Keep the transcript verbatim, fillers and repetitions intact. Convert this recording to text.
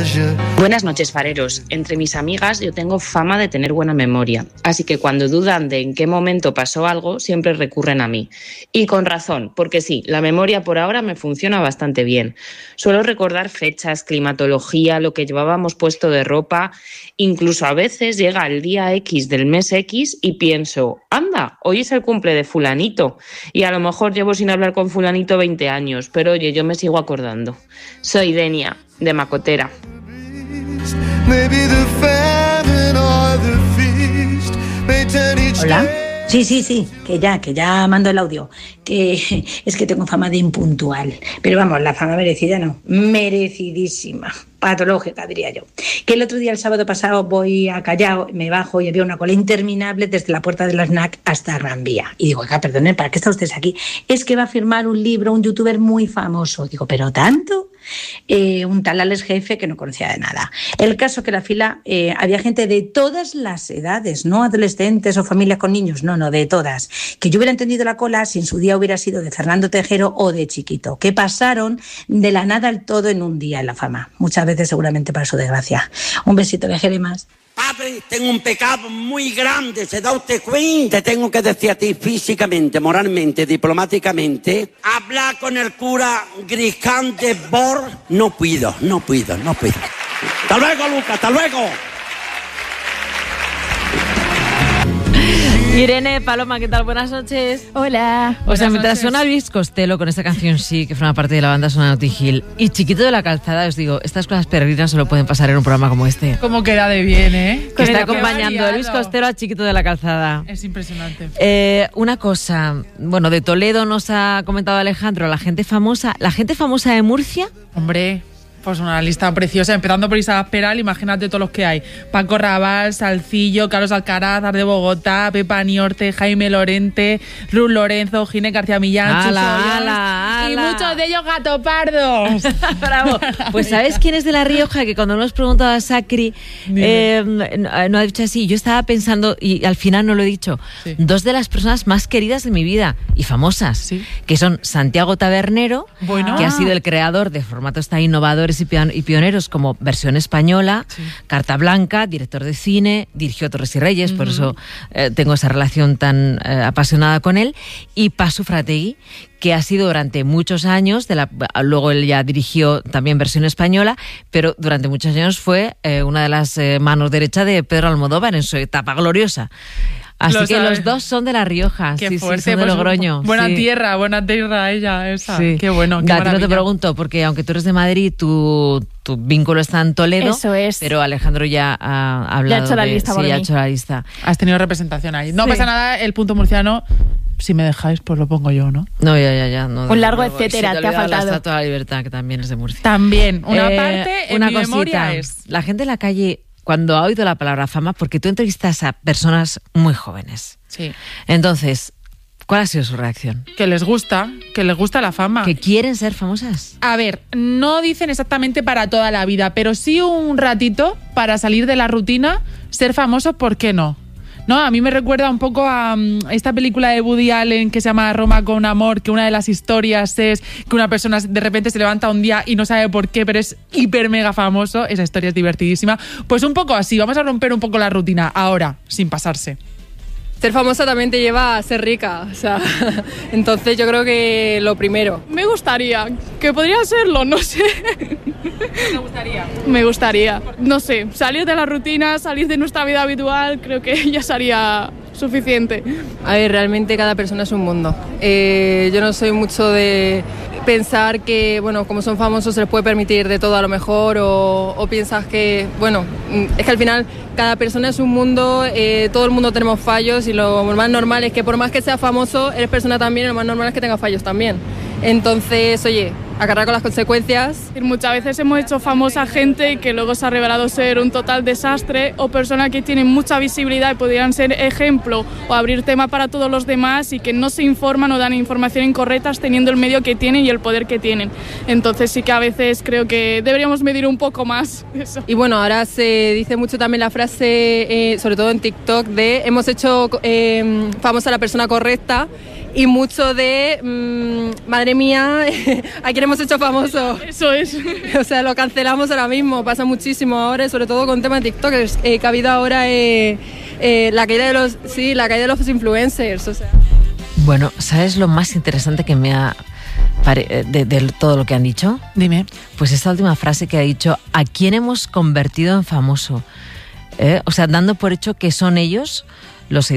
Buenas noches, fareros. Entre mis amigas yo tengo fama de tener buena memoria, así que cuando dudan de en qué momento pasó algo, siempre recurren a mí. Y con razón, porque sí, la memoria por ahora me funciona bastante bien. Suelo recordar fechas, climatología, lo que llevábamos puesto de ropa, incluso a veces llega el día X del mes X y pienso, anda, hoy es el cumple de fulanito, y a lo mejor llevo sin hablar con fulanito veinte años, pero oye, yo me sigo acordando. Soy Denia, de Macotera. Hola. Sí, sí, sí, que ya, que ya mando el audio. Que es que tengo fama de impuntual. Pero vamos, la fama merecida no, merecidísima, patológica diría yo. Que el otro día, el sábado pasado, voy a Callao, me bajo y había una cola interminable desde la puerta de la snack hasta Gran Vía. Y digo, oiga, perdone, ¿para qué está usted aquí? Es que va a firmar un libro un youtuber muy famoso. Digo, ¿pero tanto? Eh, un tal Alex Jefe que no conocía de nada. El caso que la fila eh, había gente de todas las edades, no adolescentes o familias con niños, no, no, de todas. Que yo hubiera entendido la cola si en su día hubiera sido de Fernando Tejero o de Chiquito, que pasaron de la nada al todo en un día en la fama. Muchas veces seguramente para su desgracia. Un besito, le jere más. Padre, tengo un pecado muy grande, ¿se da usted cuenta? Te tengo que decir a ti físicamente, moralmente, diplomáticamente, hablar con el cura Griscán de Bor, no puedo, no puedo, no puedo. Hasta luego, Lucas, hasta luego. Irene, Paloma, ¿qué tal? Buenas noches. Hola. O sea, Buenas mientras noches. suena Luis Costello con esta canción, sí, que forma parte de la banda sonora Notting Hill, y Chiquito de la Calzada, os digo, estas cosas peregrinas solo pueden pasar en un programa como este. Cómo queda de bien, ¿eh? Que está Qué acompañando variado. Luis Costello a Chiquito de la Calzada. Es impresionante. Eh, una cosa, bueno, de Toledo nos ha comentado Alejandro, la gente famosa, la gente famosa de Murcia. Hombre, pues una lista preciosa, empezando por Isabel Peral, imagínate todos los que hay. Paco Raval, Salcillo, Carlos Alcaraz, Ar de Bogotá, Pepa Niorte, Jaime Lorente, Luz Lorenzo, Ginés García Millán, ¡Hala, Chuso Ollas, hala, y hala! muchos de ellos gatopardos. Bravo. Pues ¿sabes quién es de La Rioja? Que cuando hemos preguntado a Sacri, eh, no, no ha dicho así. Yo estaba pensando, y al final no lo he dicho, Sí. dos de las personas más queridas de mi vida y famosas, Sí. que son Santiago Tabernero, Bueno. que ha sido el creador de formatos tan innovadores y, pian- y pioneros como Versión Española, Sí. Carta Blanca, director de cine, dirigió Torres y Reyes, por eso eh, tengo esa relación tan eh, apasionada con él, y Pasu Frategui, que ha sido durante muchos años, de la, luego él ya dirigió también Versión Española, pero durante muchos años fue eh, una de las eh, manos derechas de Pedro Almodóvar en su etapa gloriosa. Así Lo que sabe. los dos son de La Rioja, Qué sí, fuerte, sí, son de pues, Logroño. Buena sí. tierra, buena tierra ella, esa. Sí. Qué bueno, qué Gati, no te maravilla. pregunto, porque aunque tú eres de Madrid, tu, tu vínculo está en Toledo. Eso es. Pero Alejandro ya ha hablado. Ya ha hecho la de- lista sí, por ya ha mí. hecho la lista. Has tenido representación ahí. No Sí. pasa nada, el punto murciano, si me dejáis, pues lo pongo yo, ¿no? No, ya, ya, ya. No, Un largo luego, etcétera, se te ha olvida faltado. La Estatua de la Libertad, que también es de Murcia. También, una Eh, parte en una mi cosita. memoria es... La gente en la calle, cuando ha oído la palabra fama, porque tú entrevistas a personas muy jóvenes. Sí. Entonces, ¿cuál ha sido su reacción? Que les gusta, que les gusta la fama. ¿Que quieren ser famosas? A ver, no dicen exactamente para toda la vida, pero sí un ratito para salir de la rutina, ser famoso, ¿por qué no? No, a mí me recuerda un poco a um, esta película de Woody Allen que se llama Roma con amor, que una de las historias es que una persona de repente se levanta un día y no sabe por qué, pero es hiper mega famoso. Esa historia es divertidísima. Pues un poco así, vamos a romper un poco la rutina ahora, sin pasarse. Ser famosa también te lleva a ser rica, o sea, entonces yo creo que lo primero. Me gustaría, que podría serlo, no sé. ¿Te gustaría? Me gustaría, no sé, salir de la rutina, salir de nuestra vida habitual, creo que ya sería suficiente. A ver, realmente cada persona es un mundo. Eh, yo no soy mucho de pensar que, bueno, como son famosos se les puede permitir de todo a lo mejor, o, o piensas que, bueno, es que al final cada persona es un mundo, eh, todo el mundo tenemos fallos y lo más normal es que por más que seas famoso, eres persona también y lo más normal es que tengas fallos también. Entonces, oye, acarrear con las consecuencias. Muchas veces hemos hecho famosa gente que luego se ha revelado ser un total desastre, o personas que tienen mucha visibilidad y podrían ser ejemplo o abrir tema para todos los demás y que no se informan o dan información incorrectas teniendo el medio que tienen y el poder que tienen. Entonces sí que a veces creo que deberíamos medir un poco más eso. Y bueno, ahora se dice mucho también la frase, eh, sobre todo en TikTok, de hemos hecho eh, famosa a la persona correcta. y mucho de, mmm, madre mía, ¿a quién hemos hecho famoso? Eso es. O sea, lo cancelamos ahora mismo, pasa muchísimo ahora, sobre todo con tema de TikTok, eh, que ha habido ahora eh, eh, la caída de los, sí, la caída de los influencers, o sea. Bueno, ¿sabes lo más interesante que me ha de, de, de todo lo que han dicho? Dime. Pues esta última frase que ha dicho, ¿a quién hemos convertido en famoso? ¿Eh? O sea, dando por hecho que son ellos los